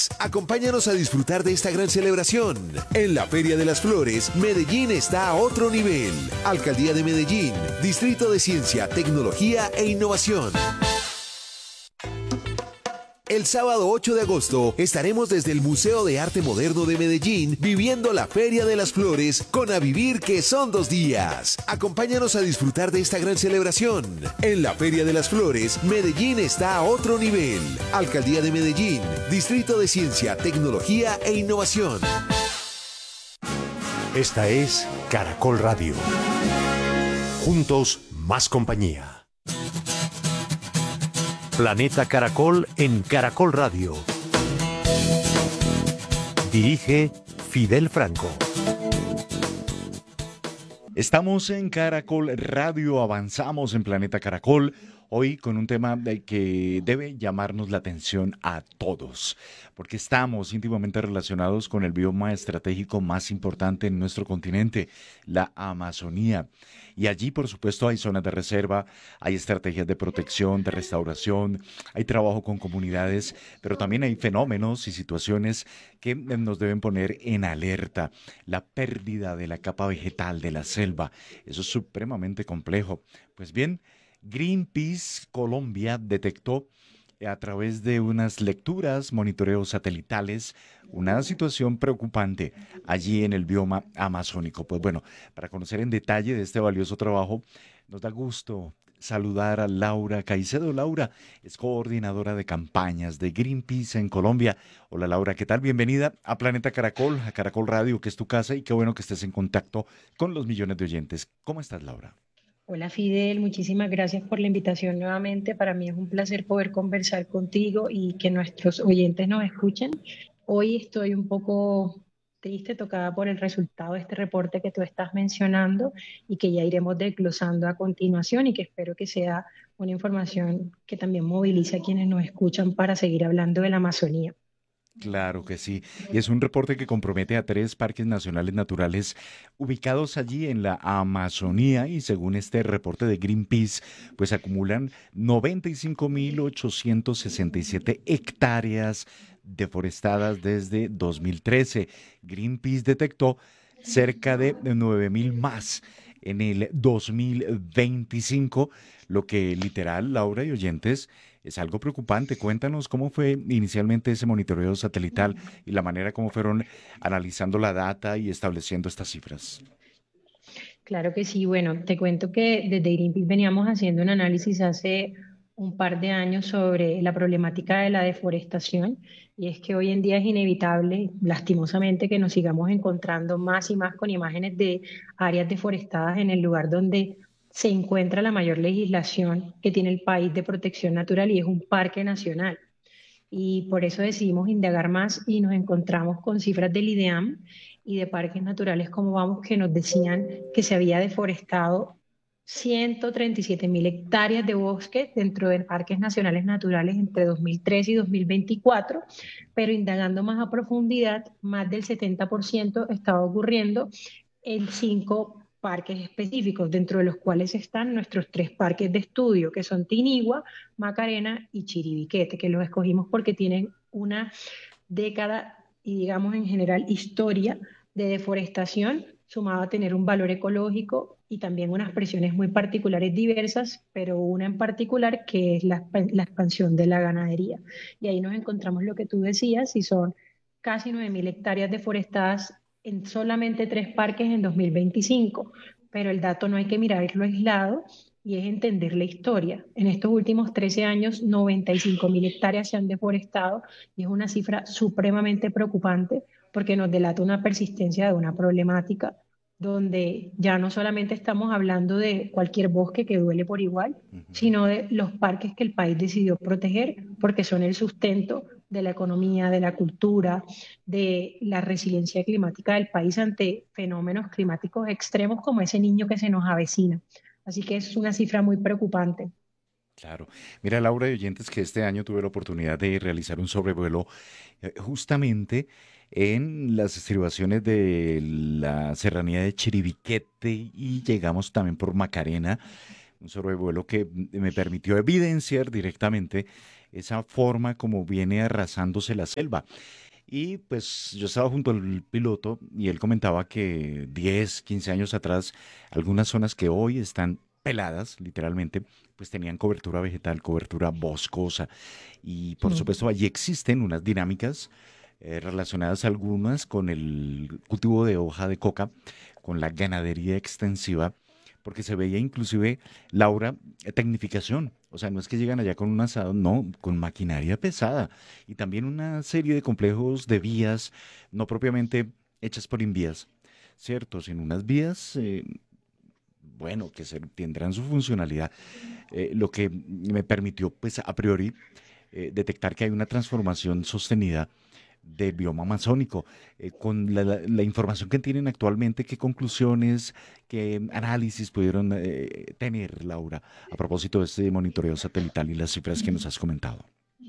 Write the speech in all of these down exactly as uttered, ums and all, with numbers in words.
Flores. Acompáñanos a disfrutar de esta gran celebración. En la Feria de las Flores, Medellín está a otro nivel. Alcaldía de Medellín, Distrito de Ciencia, Tecnología e Innovación. El sábado ocho de agosto estaremos desde el Museo de Arte Moderno de Medellín viviendo la Feria de las Flores con A Vivir, que son dos días. Acompáñanos a disfrutar de esta gran celebración. En la Feria de las Flores, Medellín está a otro nivel. Alcaldía de Medellín, Distrito de Ciencia, Tecnología e Innovación. Esta es Caracol Radio. Juntos, más compañía. Planeta Caracol en Caracol Radio. Dirige Fidel Franco. Estamos en Caracol Radio, avanzamos en Planeta Caracol, hoy con un tema que debe llamarnos la atención a todos, porque estamos íntimamente relacionados con el bioma estratégico más importante en nuestro continente, la Amazonía. Y allí, por supuesto, hay zonas de reserva, hay estrategias de protección, de restauración, hay trabajo con comunidades, pero también hay fenómenos y situaciones que nos deben poner en alerta. La pérdida de la capa vegetal de la selva, eso es supremamente complejo. Pues bien, Greenpeace Colombia detectó a través de unas lecturas, monitoreos satelitales, una situación preocupante allí en el bioma amazónico. Pues bueno, para conocer en detalle de este valioso trabajo, nos da gusto saludar a Laura Caicedo. Laura es coordinadora de campañas de Greenpeace en Colombia. Hola Laura, ¿qué tal? Bienvenida a Planeta Caracol, a Caracol Radio, que es tu casa, y qué bueno que estés en contacto con los millones de oyentes. ¿Cómo estás, Laura? Hola Fidel, muchísimas gracias por la invitación nuevamente. Para mí es un placer poder conversar contigo y que nuestros oyentes nos escuchen. Hoy estoy un poco triste, tocada por el resultado de este reporte que tú estás mencionando y que ya iremos desglosando a continuación, y que espero que sea una información que también movilice a quienes nos escuchan para seguir hablando de la Amazonía. Claro que sí, y es un reporte que compromete a tres parques nacionales naturales ubicados allí en la Amazonía, y según este reporte de Greenpeace, pues acumulan noventa y cinco mil ochocientos sesenta y siete hectáreas deforestadas desde dos mil trece. Greenpeace detectó cerca de nueve mil más en el dos mil veinticinco, lo que literal, Laura y oyentes, es algo preocupante. Cuéntanos cómo fue inicialmente ese monitoreo satelital y la manera como fueron analizando la data y estableciendo estas cifras. Claro que sí. Bueno, te cuento que desde Greenpeace veníamos haciendo un análisis hace un par de años sobre la problemática de la deforestación, y es que hoy en día es inevitable, lastimosamente, que nos sigamos encontrando más y más con imágenes de áreas deforestadas en el lugar donde se encuentra la mayor legislación que tiene el país de protección natural, y es un parque nacional. Y por eso decidimos indagar más y nos encontramos con cifras del IDEAM y de Parques Naturales como Vamos, que nos decían que se había deforestado ciento treinta y siete mil hectáreas de bosque dentro de parques nacionales naturales entre dos mil trece y dos mil veinticuatro, pero indagando más a profundidad, más del setenta por ciento estaba ocurriendo en cinco parques específicos, dentro de los cuales están nuestros tres parques de estudio, que son Tinigua, Macarena y Chiribiquete, que los escogimos porque tienen una década y, digamos, en general, historia de deforestación, sumado a tener un valor ecológico y también unas presiones muy particulares diversas, pero una en particular que es la, la expansión de la ganadería. Y ahí nos encontramos lo que tú decías, y son casi nueve mil hectáreas deforestadas en solamente tres parques en dos mil veinticinco, pero el dato no hay que mirarlo aislado, y es entender la historia. En estos últimos trece años, noventa y cinco mil hectáreas se han deforestado, y es una cifra supremamente preocupante porque nos delata una persistencia de una problemática donde ya no solamente estamos hablando de cualquier bosque que duele por igual, Uh-huh. sino de los parques que el país decidió proteger porque son el sustento de la economía, de la cultura, de la resiliencia climática del país ante fenómenos climáticos extremos como ese Niño que se nos avecina. Así que es una cifra muy preocupante. Claro. Mira, Laura y oyentes, que este año tuve la oportunidad de realizar un sobrevuelo eh, justamente en las estribaciones de la serranía de Chiribiquete, y llegamos también por Macarena, un sobrevuelo que me permitió evidenciar directamente esa forma como viene arrasándose la selva. Y pues yo estaba junto al piloto y él comentaba que diez, quince años atrás, algunas zonas que hoy están peladas, literalmente, pues tenían cobertura vegetal, cobertura boscosa. Y por Mm. supuesto allí existen unas dinámicas eh, relacionadas algunas con el cultivo de hoja de coca, con la ganadería extensiva, porque se veía inclusive, Laura, eh, tecnificación. O sea, no es que llegan allá con un asado, no, con maquinaria pesada. Y también una serie de complejos de vías, no propiamente hechas por invías, ¿cierto? Sino unas vías, eh, bueno, que se, tendrán su funcionalidad, eh, lo que me permitió, pues, a priori, eh, detectar que hay una transformación sostenida del bioma amazónico. Eh, con la, la- la información que tienen actualmente, ¿qué conclusiones, qué análisis pudieron eh, tener, Laura, a propósito de este monitoreo satelital y las cifras que nos has comentado?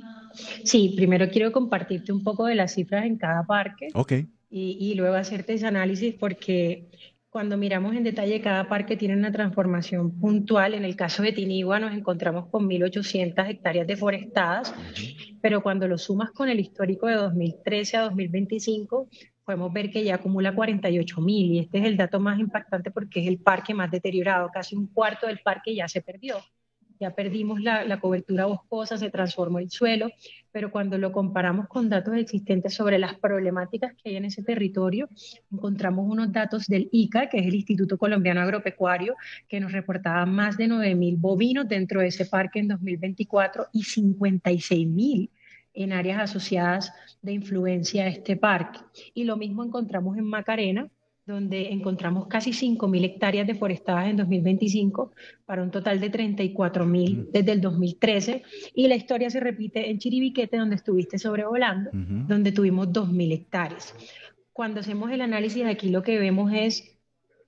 Sí, primero quiero compartirte un poco de las cifras en cada parque Ok. y, y luego hacerte ese análisis porque cuando miramos en detalle cada parque tiene una transformación puntual. En el caso de Tinigua nos encontramos con mil ochocientas hectáreas deforestadas, Ujú. pero cuando lo sumas con el histórico de dos mil trece a dos mil veinticinco, podemos ver que ya acumula cuarenta y ocho mil y este es el dato más impactante porque es el parque más deteriorado, casi un cuarto del parque ya se perdió. Ya perdimos la, la cobertura boscosa, se transformó el suelo, pero cuando lo comparamos con datos existentes sobre las problemáticas que hay en ese territorio, encontramos unos datos del I C A, que es el Instituto Colombiano Agropecuario, que nos reportaba más de nueve mil bovinos dentro de ese parque en dos mil veinticuatro y cincuenta y seis mil en áreas asociadas de influencia a este parque. Y lo mismo encontramos en Macarena, donde encontramos casi cinco mil hectáreas deforestadas en dos mil veinticinco para un total de treinta y cuatro Mm. mil desde el dos mil trece. Y la historia se repite en Chiribiquete, donde estuviste sobrevolando, Ujú. donde tuvimos dos mil hectáreas. Cuando hacemos el análisis aquí lo que vemos es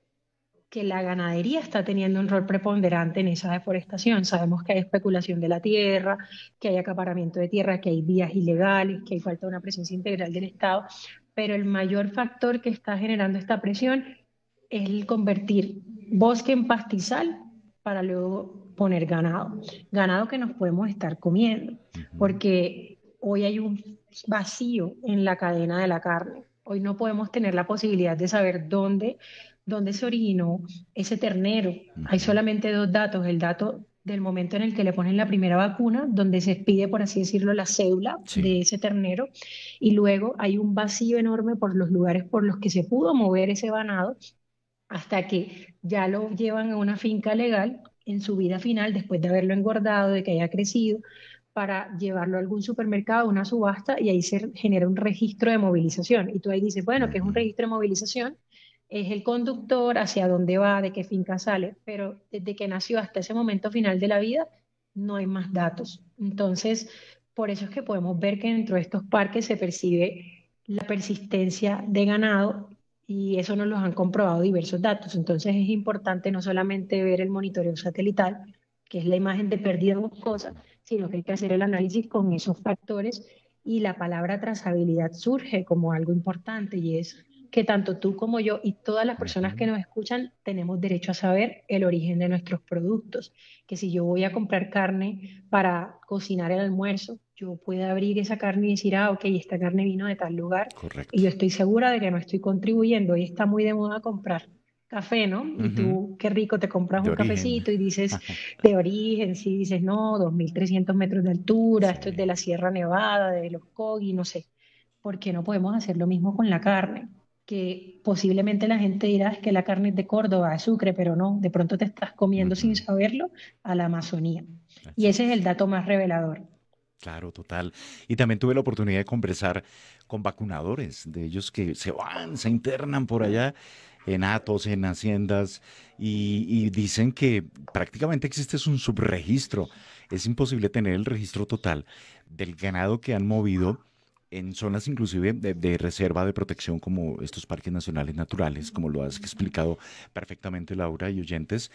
que la ganadería está teniendo un rol preponderante en esa deforestación. Sabemos que hay especulación de la tierra, que hay acaparamiento de tierra, que hay vías ilegales, que hay falta de una presencia integral del Estado, pero el mayor factor que está generando esta presión es el convertir bosque en pastizal para luego poner ganado, ganado que nos podemos estar comiendo, Ujú. porque hoy hay un vacío en la cadena de la carne. Hoy no podemos tener la posibilidad de saber dónde dónde se originó ese ternero. Hay Ujú. solamente dos datos, el dato del momento en el que le ponen la primera vacuna, donde se expide, por así decirlo, la cédula Sí. de ese ternero, y luego hay un vacío enorme por los lugares por los que se pudo mover ese ganado hasta que ya lo llevan a una finca legal en su vida final, después de haberlo engordado, de que haya crecido, para llevarlo a algún supermercado, a una subasta, y ahí se genera un registro de movilización. Y tú ahí dices, bueno, ¿qué es un Ujú. registro de movilización? Es el conductor, hacia dónde va, de qué finca sale, pero desde que nació hasta ese momento final de la vida no hay más datos. Entonces, por eso es que podemos ver que dentro de estos parques se percibe la persistencia de ganado y eso nos lo han comprobado diversos datos. Entonces es importante no solamente ver el monitoreo satelital, que es la imagen de pérdida boscosa, sino que hay que hacer el análisis con esos factores y la palabra trazabilidad surge como algo importante y es que tanto tú como yo y todas las personas que Ujú. nos escuchan tenemos derecho a saber el origen de nuestros productos. Que si yo voy a comprar carne para cocinar el almuerzo, yo puedo abrir esa carne y decir, ah, ok, esta carne vino de tal lugar y Correcto. yo estoy segura de que no estoy contribuyendo. Hoy está muy de moda comprar café, ¿no? Y Ujú. tú, qué rico, te compras De un origen. cafecito y dices de origen, sí, dices, no, dos mil trescientos metros de altura, esto es de Sí. la Sierra Nevada, de los Kogi, no sé. ¿Por qué no podemos hacer lo mismo con la carne? Que posiblemente la gente dirá es que la carne es de Córdoba, de Sucre, pero no, de pronto te estás comiendo sin Ujú. saberlo a la Amazonía. Y Así ese es el es. dato más revelador. Claro, total. Y también tuve la oportunidad de conversar con vacunadores, de ellos que se van, se internan por allá en hatos, en haciendas, y, y dicen que prácticamente existe es un subregistro. Es imposible tener el registro total del ganado que han movido en zonas inclusive de, de reserva de protección como estos parques nacionales naturales, como lo has explicado perfectamente Laura y oyentes.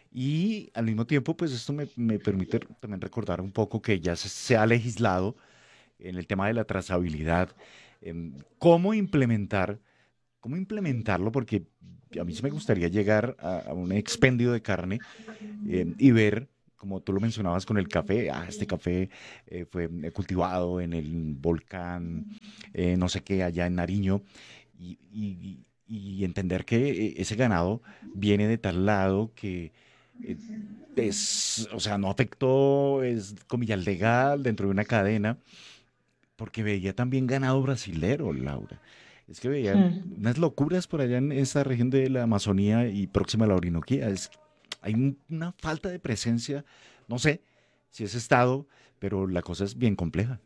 Y al mismo tiempo, pues esto me, me permite también recordar un poco que ya se, se ha legislado en el tema de la trazabilidad, em, cómo implementar, cómo implementarlo, porque a mí sí me gustaría llegar a, a un expendio de carne em, y ver como tú lo mencionabas con el café, ah, este café eh, fue eh, cultivado en el volcán, eh, no sé qué, allá en Nariño, y, y- y entender que eh, ese ganado viene de tal lado que eh, es, o sea, no afectó, es comillas legal dentro de una cadena, porque veía también ganado brasilero, Laura. Es que veía Hmm. unas locuras por allá en esta región de la Amazonía y próxima a la Orinoquía. Es, hay un- una falta de presencia, no sé si es estado, pero la cosa es bien compleja.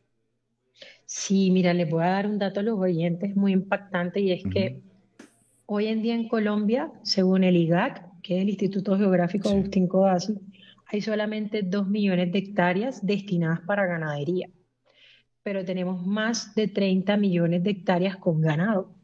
Sí, mira, les voy a dar un dato a los oyentes muy impactante y es Ujú. que hoy en día en Colombia, según el IGAC, que es el Instituto Geográfico Sí. Agustín Codazzi, hay solamente dos millones de hectáreas destinadas para ganadería, pero tenemos más de treinta millones de hectáreas con ganado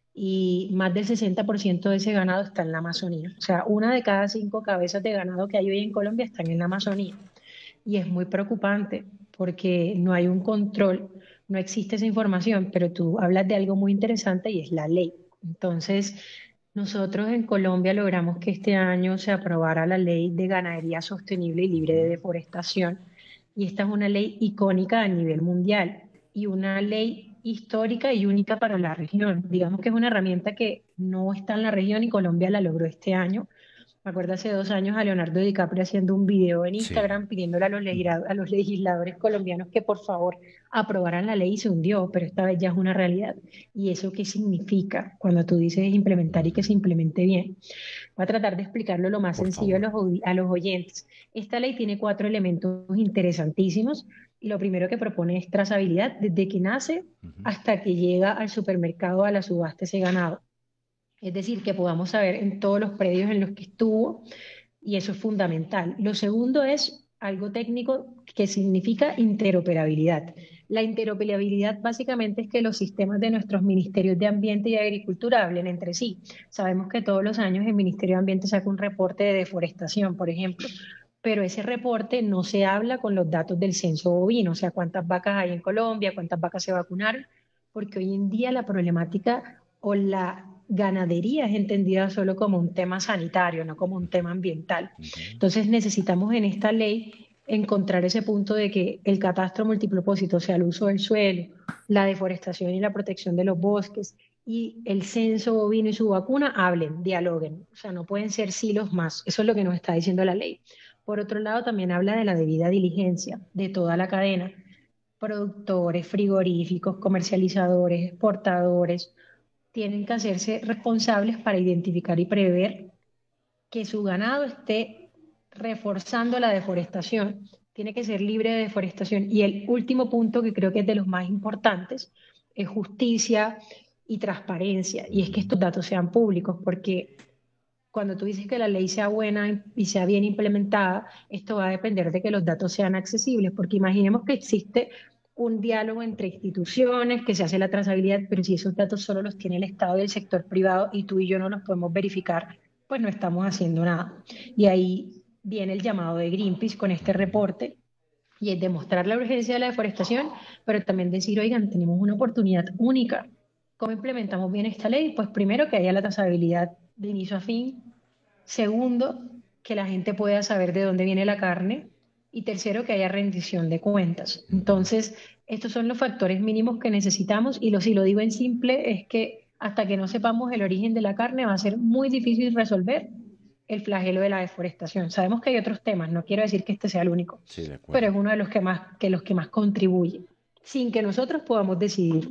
y más del sesenta por ciento de ese ganado está en la Amazonía. O sea, una de cada cinco cabezas de ganado que hay hoy en Colombia están en la Amazonía. Y es muy preocupante porque no hay un control, no existe esa información, pero tú hablas de algo muy interesante y es la ley. Entonces, nosotros en Colombia logramos que este año se aprobara la ley de ganadería sostenible y libre de Ujú. deforestación. Y esta es una ley icónica a nivel mundial y una ley histórica y única para la región. Digamos que es una herramienta que no está en la región y Colombia la logró este año. Me acuerdo hace dos años a Leonardo DiCaprio haciendo un video en Sí. Instagram pidiéndole a los, legisla- a los legisladores colombianos que por favor aprobaran la ley y se hundió, pero esta vez ya es una realidad. ¿Y eso qué significa cuando tú dices implementar y que se implemente bien? Voy a tratar de explicarlo lo más Por sencillo a favor. los, audi- a los oyentes. Esta ley tiene cuatro elementos interesantísimos y lo primero que propone es trazabilidad desde que nace Ujú. hasta que llega al supermercado a la subasta ese ganado. Es decir, que podamos saber en todos los predios en los que estuvo y eso es fundamental. Lo segundo es algo técnico que significa interoperabilidad. La interoperabilidad básicamente es que los sistemas de nuestros ministerios de Ambiente y Agricultura hablen entre sí. Sabemos que todos los años el Ministerio de Ambiente saca un reporte de deforestación, por ejemplo, pero ese reporte no se habla con los datos del censo bovino, o sea, cuántas vacas hay en Colombia, cuántas vacas se vacunaron, porque hoy en día la problemática o la ganadería es entendida solo como un tema sanitario, no como un tema ambiental. Ujú. Entonces necesitamos en esta ley encontrar ese punto de que el catastro multipropósito, o sea, el uso del suelo, la deforestación y la protección de los bosques y el censo bovino y su vacuna hablen, dialoguen. O sea, no pueden ser silos más. Eso es lo que nos está diciendo la ley. Por otro lado, también habla de la debida diligencia de toda la cadena, productores, frigoríficos, comercializadores, exportadores, tienen que hacerse responsables para identificar y prever que su ganado esté reforzando la deforestación. Tiene que ser libre de deforestación. Y el último punto, que creo que es de los más importantes, es justicia y transparencia. Y es que Ujú. estos datos sean públicos, porque cuando tú dices que la ley sea buena y sea bien implementada, esto va a depender de que los datos sean accesibles, porque imaginemos que existe un diálogo entre instituciones, que se hace la trazabilidad, pero si esos datos solo los tiene el Estado y el sector privado y tú y yo no los podemos verificar, pues no estamos haciendo nada. Y ahí viene el llamado de Greenpeace con este Ujú. reporte y es demostrar la urgencia de la deforestación, pero también decir, oigan, tenemos una oportunidad única. ¿Cómo implementamos bien esta ley? Pues primero que haya la trazabilidad de inicio a fin. Segundo, que la gente pueda saber de dónde viene la carne. Y tercero, que haya rendición de cuentas. Ujú. Entonces, estos son los factores mínimos que necesitamos y lo, si lo digo en simple es que hasta que no sepamos el origen de la carne va a ser muy difícil resolver el flagelo de la deforestación. Sabemos que hay otros temas, no quiero decir que este sea el único, Sí, de pero acuerdo. es uno de los que más, que los que más contribuye, sin que nosotros podamos decidir.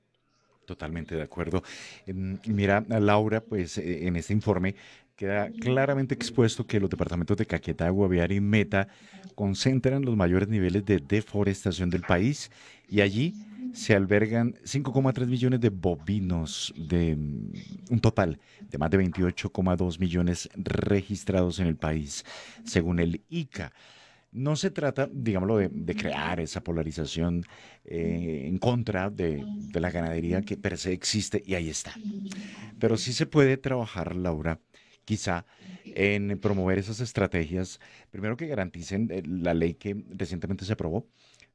Totalmente de acuerdo. Em, Mira, Laura, pues eh, en este informe queda claramente expuesto que los departamentos de Caquetá, Guaviare y Meta concentran los mayores niveles de deforestación del país y allí se albergan cinco coma tres millones de bovinos, de mm, un total de más de veintiocho coma dos millones registrados en el país, según el ICA. No se trata, digámoslo, de, de crear esa polarización eh, en contra de, de la ganadería que per se existe y ahí está. Pero sí se puede trabajar, Laura, quizá en promover esas estrategias, primero que garanticen eh, la ley que recientemente se aprobó,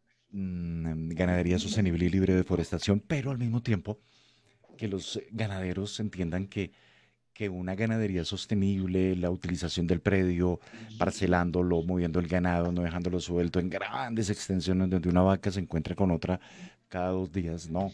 mm, ganadería sostenible y libre de deforestación, pero al mismo tiempo que los ganaderos entiendan que que una ganadería sostenible, la utilización del predio, parcelándolo, moviendo el ganado, no dejándolo suelto en grandes extensiones donde una vaca se encuentra con otra cada dos días, no.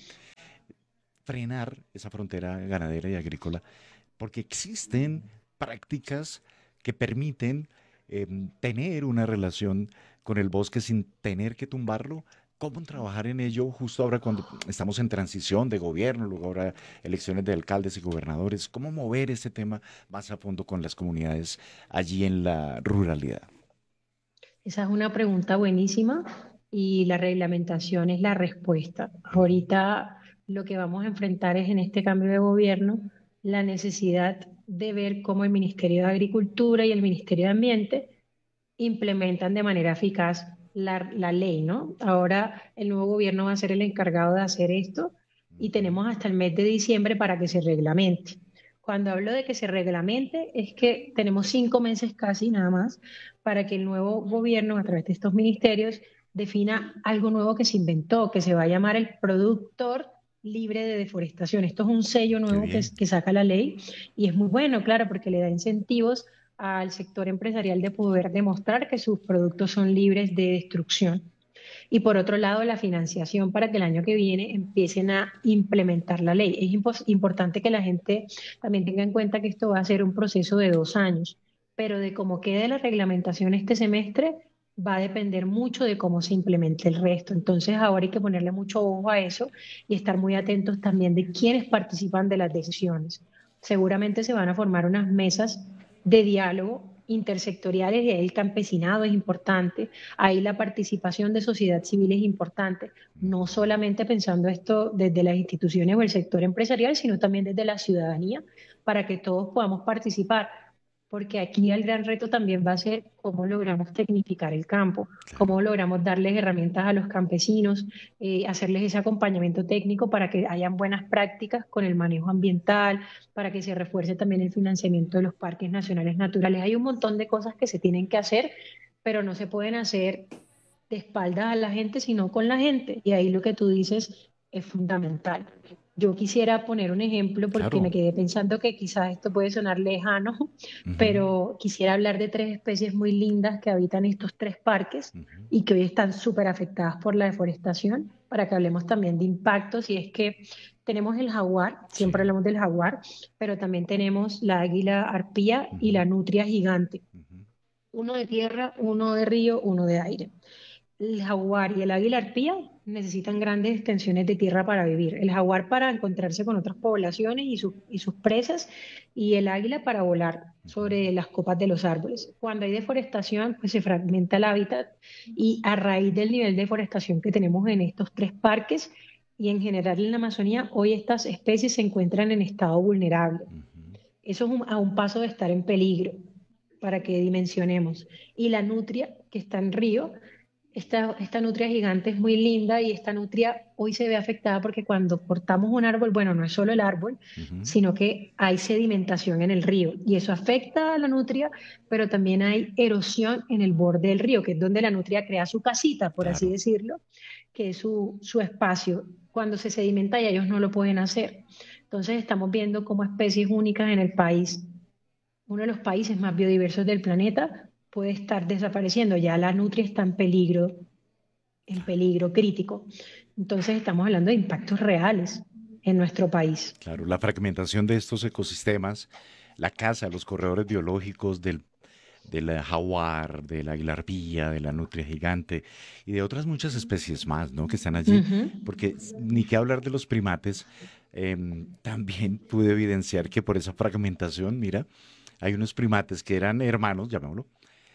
Frenar esa frontera ganadera y agrícola, porque existen prácticas que permiten em, tener una relación con el bosque sin tener que tumbarlo. ¿Cómo trabajar en ello justo ahora cuando estamos en transición de gobierno, luego ahora elecciones de alcaldes y gobernadores? ¿Cómo mover ese tema más a fondo con las comunidades allí en la ruralidad? Esa es una pregunta buenísima y la reglamentación es la respuesta. Ujú. Ahorita lo que vamos a enfrentar es en este cambio de gobierno la necesidad de ver cómo el Ministerio de Agricultura y el Ministerio de Ambiente implementan de manera eficaz la, la ley, ¿no? Ahora el nuevo gobierno va a ser el encargado de hacer esto y Ujú. tenemos hasta el mes de diciembre para que se reglamente. Cuando hablo de que se reglamente, es que tenemos cinco meses casi nada más para que el nuevo gobierno, a través de estos ministerios, defina algo nuevo que se inventó, que se va a llamar el productor libre de deforestación. Esto es un sello Qué nuevo que, bien. que saca la ley y es muy bueno, claro, porque le da incentivos al sector empresarial de poder demostrar que sus productos son libres de destrucción. Y por otro lado, la financiación para que el año que viene empiecen a implementar la ley. Es impo- importante que la gente también tenga en cuenta que esto va a ser un proceso de dos años, pero de cómo quede la reglamentación este semestre va a depender mucho de cómo se implemente el resto. Entonces ahora hay que ponerle mucho ojo a eso y estar muy atentos también de quiénes participan de las decisiones. Seguramente se van a formar unas mesas de diálogo intersectoriales y ahí el campesinado es importante, ahí la participación de sociedad civil es importante, no solamente pensando esto desde las instituciones o el sector empresarial, sino también desde la ciudadanía, para que todos podamos participar, porque aquí el gran reto también va a ser cómo logramos tecnificar el campo, Claro. cómo logramos darles herramientas a los campesinos, eh, hacerles ese acompañamiento técnico para que hayan buenas prácticas con el manejo ambiental, para que se refuerce también el financiamiento de los parques nacionales naturales. Hay un montón de cosas que se tienen que hacer, pero no se pueden hacer de espaldas a la gente, sino con la gente. Y ahí lo que tú dices es fundamental. Yo quisiera poner un ejemplo porque me Claro. quedé pensando que quizás esto puede sonar lejano, Ujú. pero quisiera hablar de tres especies muy lindas que habitan estos tres parques Ujú. y que hoy están súper afectadas por la deforestación, para que hablemos también de impactos. Y es que tenemos el jaguar, siempre Sí. hablamos del jaguar, pero también tenemos la águila arpía y Ujú. la nutria gigante. Ujú. Uno de tierra, uno de río, uno de aire. El jaguar y el águila arpía necesitan grandes extensiones de tierra para vivir. El jaguar para encontrarse con otras poblaciones y, sus y sus presas, y el águila para volar Ujú. sobre las copas de los árboles. Cuando hay deforestación, pues se fragmenta el hábitat y a raíz del nivel de deforestación que tenemos en estos tres parques y en general en la Amazonía, hoy estas especies se encuentran en estado vulnerable. Ujú. Eso es un- a un paso de estar en peligro, para que dimensionemos. Y la nutria, que está en río, esta, esta nutria gigante es muy linda y esta nutria hoy se ve afectada porque cuando cortamos un árbol, bueno, no es solo el árbol, Ujú. sino que hay sedimentación en el río y eso afecta a la nutria, pero también hay erosión en el borde del río, que es donde la nutria crea su casita, por así Claro. decirlo, que es su, su espacio. Cuando se sedimenta ya ellos no lo pueden hacer. Entonces estamos viendo como especies únicas en el país, uno de los países más biodiversos del planeta, puede estar desapareciendo. Ya la nutria está en peligro, en peligro crítico. Entonces estamos hablando de impactos reales en nuestro país. Claro, la fragmentación de estos ecosistemas, la caza, los corredores biológicos del, del jaguar, del águila arpía, de la nutria gigante y de otras muchas especies más, ¿no? Que están allí, Ujú. porque s- ni que hablar de los primates, em, también pude evidenciar que por esa fragmentación, mira, hay unos primates que eran hermanos, llamémoslo,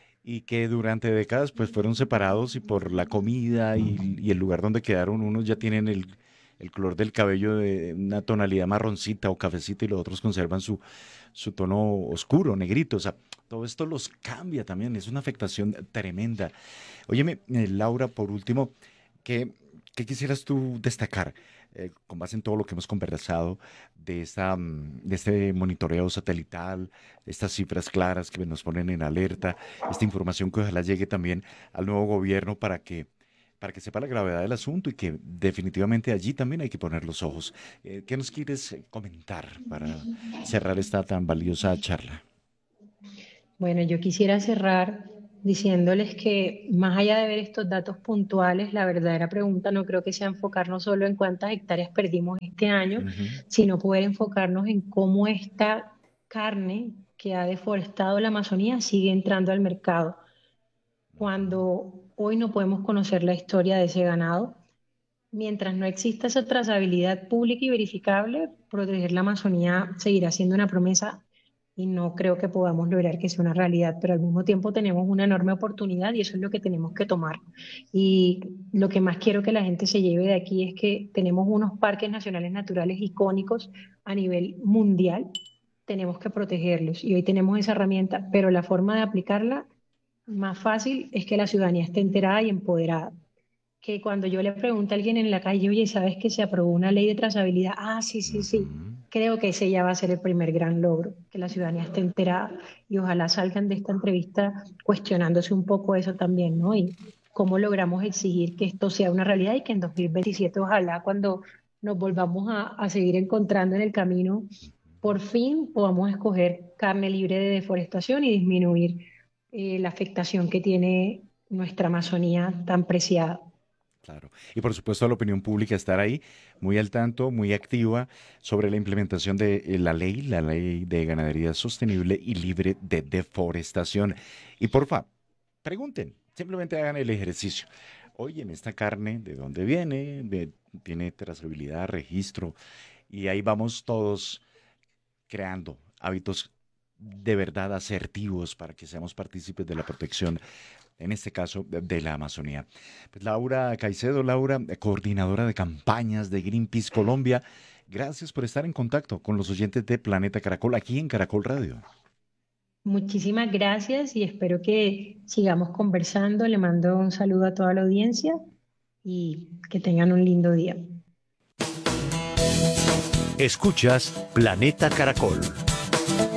y que durante décadas pues fueron separados y por la comida y, y el lugar donde quedaron unos ya tienen el, el color del cabello de una tonalidad marroncita o cafecita y los otros conservan su, su tono oscuro, negrito. O sea, todo esto los cambia también, es una afectación tremenda. Óyeme, eh, Laura, por último, ¿qué, qué quisieras tú destacar eh, con base en todo lo que hemos conversado de, esta, mm, de este monitoreo satelital, estas cifras claras que nos ponen en alerta, esta información que ojalá llegue también al nuevo gobierno para que para que sepa la gravedad del asunto y que definitivamente allí también hay que poner los ojos. Eh, ¿qué nos quieres eh, comentar para cerrar esta tan valiosa charla? Bueno, yo quisiera cerrar diciéndoles que más allá de ver estos datos puntuales, la verdadera pregunta no creo que sea enfocarnos solo en cuántas hectáreas perdimos este año, Ujú. sino poder enfocarnos en cómo esta carne que ha deforestado la Amazonía sigue entrando al mercado. Cuando hoy no podemos conocer la historia de ese ganado, mientras no exista esa trazabilidad pública y verificable, proteger la Amazonía seguirá siendo una promesa y no creo que podamos lograr que sea una realidad, pero al mismo tiempo tenemos una enorme oportunidad y eso es lo que tenemos que tomar. Y lo que más quiero que la gente se lleve de aquí es que tenemos unos parques nacionales naturales icónicos a nivel mundial, tenemos que protegerlos y hoy tenemos esa herramienta, pero la forma de aplicarla más fácil es que la ciudadanía esté enterada y empoderada. Que cuando yo le pregunto a alguien en la calle, oye, ¿sabes que se aprobó una ley de trazabilidad? Ah, sí, sí, sí. Ujú. Creo que ese ya va a ser el primer gran logro, que la ciudadanía esté enterada y ojalá salgan de esta entrevista cuestionándose un poco eso también, ¿no? Y cómo logramos exigir que esto sea una realidad y que en dos mil veintisiete, ojalá cuando nos volvamos a, a seguir encontrando en el camino, por fin podamos escoger carne libre de deforestación y disminuir eh, la afectación que tiene nuestra Amazonía tan preciada. Claro. Y por supuesto la opinión pública estar ahí muy al tanto, muy activa sobre la implementación de eh, la ley, la ley de ganadería sostenible y libre de deforestación. Y porfa, pregunten, simplemente hagan el ejercicio. Oye, en esta carne, ¿de dónde viene? De- ¿tiene trazabilidad, registro? Y ahí vamos todos creando hábitos de verdad asertivos para que seamos partícipes de la protección, en este caso de de la Amazonía. Pues Laura Caicedo, Laura, eh, coordinadora de campañas de Greenpeace Colombia, gracias por estar en contacto con los oyentes de Planeta Caracol aquí en Caracol Radio. Muchísimas gracias y espero que sigamos conversando. Le mando un saludo a toda la audiencia y que tengan un lindo día. Escuchas Planeta Caracol.